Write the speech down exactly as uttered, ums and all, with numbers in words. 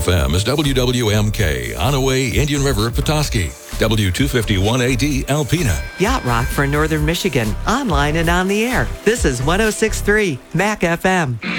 F M is W W M K, Onaway, Indian River, Petoskey. W two fifty-one A D, Alpena. Yacht Rock for Northern Michigan, online and on the air. This is one oh six point three M A C F M.